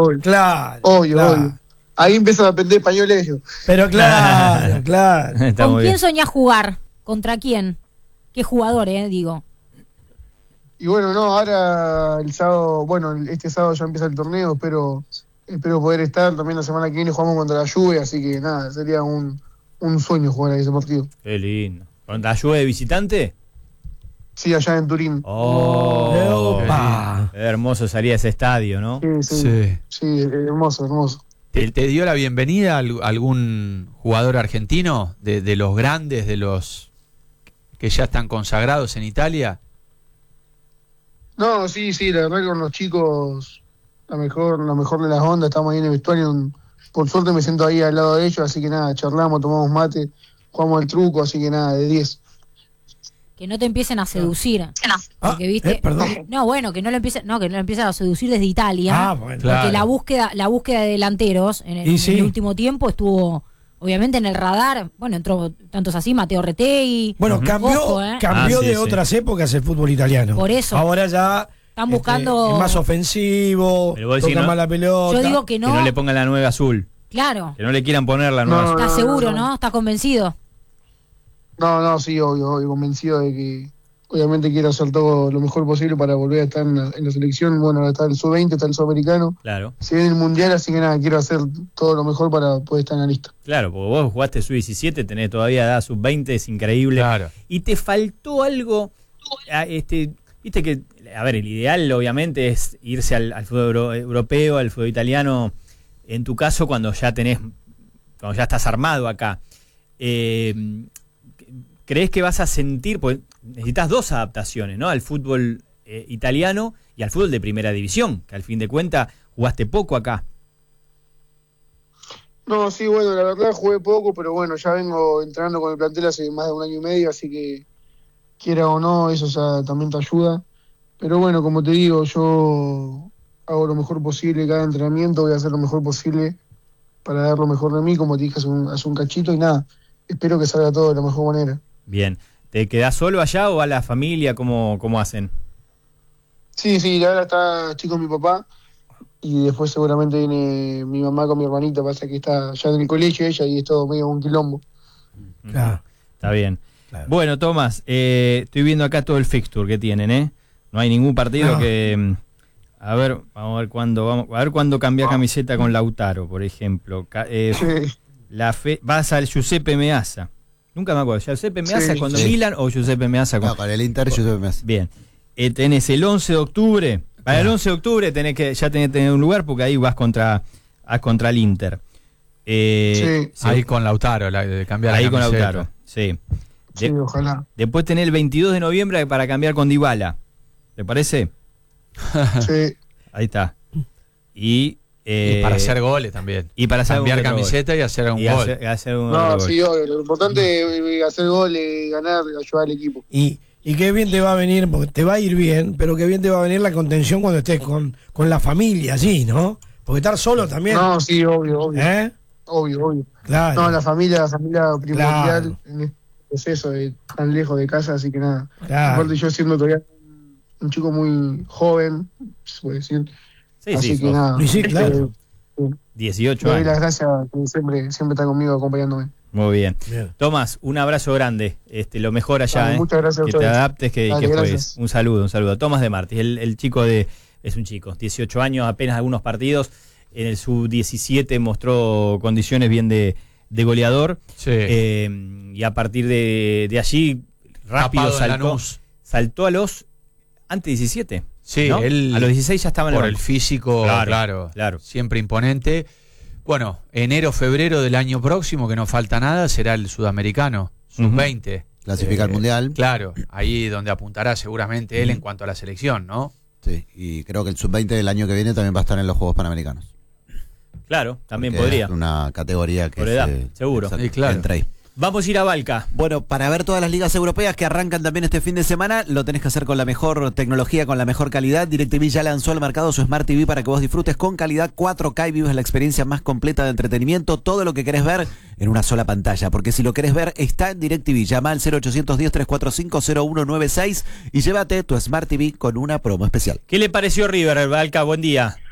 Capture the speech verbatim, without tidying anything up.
obvio. Claro. Obvio, claro. obvio. Ahí empiezan a aprender español ellos. Pero claro, claro. Está ¿Con muy quién bien. soñás jugar? ¿Contra quién? ¿Qué jugador, eh? Digo. Y bueno, no, ahora el sábado, bueno, este sábado ya empieza el torneo, espero, espero poder estar. También la semana que viene jugamos contra la Juve, así que nada, sería un, un sueño jugar a ese partido. Qué lindo. ¿Contra la Juve de visitante? Sí, allá en Turín. Oh, Opa. qué hermoso salía ese estadio, ¿no? Sí, sí, Sí. sí, hermoso, hermoso. ¿Te, te dio la bienvenida al- algún jugador argentino de, de los grandes, de los que ya están consagrados en Italia? No, sí, sí, la verdad que con los chicos, la mejor, la mejor de las ondas, estamos ahí en el vestuario. un- Por suerte me siento ahí al lado de ellos, así que nada, charlamos, tomamos mate, jugamos al truco, así que nada, de diez. Que no te empiecen a seducir. Ah, Porque, ¿viste? eh, perdón. No, bueno, que no lo empiecen, no, que no lo empiecen a seducir desde Italia. Ah, bueno. Claro. Porque la búsqueda, la búsqueda de delanteros en el, Y en sí. el último tiempo estuvo, obviamente, en el radar. Bueno, entró tantos así, Mateo Retegui. Bueno, Ujú. cambió, Ojo, eh. cambió Ah, sí, de sí. otras épocas el fútbol italiano. Por eso. Ahora ya Están este, buscando- es más ofensivo, Pero vos decís, toca ¿no? más la pelota. Yo digo que no. Que no le pongan la nueve azul. Claro. Que no le quieran poner la nueva No, azul. ¿Estás no, seguro, no. no? ¿Estás convencido? No, no, sí, obvio, obvio, convencido de que obviamente quiero hacer todo lo mejor posible para volver a estar en la, en la selección. Bueno, ahora está el sub veinte, está el sudamericano, Claro, se viene el mundial, así que nada, quiero hacer todo lo mejor para poder estar en la lista. claro, porque vos jugaste sub diecisiete, tenés todavía edad sub veinte, es increíble. Claro. Y te faltó algo, a- este, viste que, a ver, el ideal obviamente es irse al, al fútbol euro- europeo, al fútbol italiano, en tu caso cuando ya tenés, cuando ya estás armado acá. Eh, ¿Crees que vas a sentir, pues necesitas dos adaptaciones, ¿no? Al fútbol eh, italiano y al fútbol de primera división, que al fin de cuentas jugaste poco acá. No, sí, bueno, la verdad jugué poco, pero bueno, ya vengo entrenando con el plantel hace más de un año y medio, así que quiera o no, eso o sea, también te ayuda. Pero bueno, como te digo, yo hago lo mejor posible cada entrenamiento, voy a hacer lo mejor posible para dar lo mejor de mí, como te dije hace un, hace un cachito, y nada, espero que salga todo de la mejor manera. Bien. ¿Te quedás solo allá o va la familia? ¿Cómo, cómo hacen? Sí, sí, ahora está chico mi papá, y después seguramente viene mi mamá con mi hermanita, pasa que está ya en el colegio ella y es todo medio un quilombo. Claro. Está bien. Claro. Bueno, Tomás, eh, estoy viendo acá todo el fixture que tienen, ¿eh? No hay ningún partido No. que... mm, A ver, vamos a ver cuándo vamos, a ver cuándo cambia camiseta con Lautaro, por ejemplo. Ca- eh, Sí. la fe, vas al Giuseppe Meazza. Nunca me acuerdo, ¿Giuseppe Meazza Sí, con sí. Milan o Giuseppe Meazza con... No, con el Inter yo me hace. Bien. Eh, tenés el once de octubre. Para el once de octubre tenés que ya tenés que tener un lugar porque ahí vas contra, vas contra el Inter. Eh, Sí. Ahí con Lautaro, la, de cambiar ahí la con camiseta. Lautaro. Sí. Sí, De- ojalá. después tenés el veintidós de noviembre para cambiar con Dybala. ¿Te parece? Sí. Ahí está. Y, eh, Y para hacer goles también. y para hacer cambiar algún que otro camiseta y hacer un y gol. hacer, hacer un No, otro sí, gol. obvio. Lo importante es hacer goles, ganar, ayudar al equipo. Y, y qué bien te va a venir, porque te va a ir bien, pero qué bien te va a venir la contención cuando estés con, con la familia allí, ¿no? Porque estar solo también. No, sí, obvio, obvio. ¿Eh? Obvio, obvio. Claro. No, la familia, la familia primordial Claro. en este proceso de tan lejos de casa, así que nada. Claro. Aparte yo siendo todavía un chico muy joven, se puede decir. Sí, así sí, que sos nada. Y sí, claro. eh, dieciocho Le doy las años. gracias que siempre, siempre está conmigo acompañándome. Muy bien. Bien. Tomás, un abrazo grande. Este, lo mejor allá, Dale, ¿eh? muchas gracias a Que te ustedes. adaptes, que, Dale, que gracias. juegues. Un saludo, un saludo. Tomás de Martis, el, el chico de... Es un chico, dieciocho años, apenas algunos partidos. En el sub diecisiete mostró condiciones bien de, de goleador. Sí. Eh, y a partir de, de allí, rápido Tapado en saltó, Lanús. saltó a los... Antes diecisiete. Sí, ¿no? él- A los dieciséis ya estaba en por el el banco. físico, Claro, claro, claro. siempre imponente. Bueno, enero, febrero del año próximo, que no falta nada, será el sudamericano, sub veinte. Clasifica al Mundial. Claro, ahí donde apuntará seguramente él en cuanto a la selección, ¿no? Sí, y creo que el sub veinte del año que viene también va a estar en los Juegos Panamericanos. Claro, también Que podría. Es una categoría que Por edad, se- seguro. exacto, Sí, claro. entra ahí. Vamos a ir a Balca. Bueno, para ver todas las ligas europeas que arrancan también este fin de semana, lo tenés que hacer con la mejor tecnología, con la mejor calidad. DirecTV ya lanzó al mercado su Smart T V para que vos disfrutes con calidad cuatro K y vivas la experiencia más completa de entretenimiento. Todo lo que querés ver en una sola pantalla. Porque si lo querés ver, está en DirecTV. Llama al cero ochocientos diez, trescientos cuarenta y cinco, cero uno nueve seis y llévate tu Smart T V con una promo especial. ¿Qué le pareció River, Balca? Buen día.